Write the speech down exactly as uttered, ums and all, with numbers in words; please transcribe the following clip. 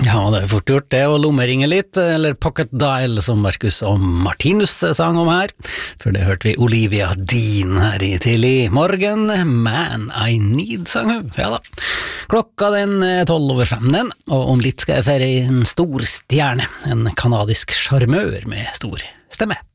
Ja, det er fort gjort det å lommeringe litt, eller pocket dial som Marcus og Martinus sang om her, for det hørte vi Olivia Dean her i tidlig morgen. Man I Need, sang hun, ja da. Klokka den er tolv over fem den, og om litt skal jeg fære en stor stjerne, en kanadisk charmør med stor stemme.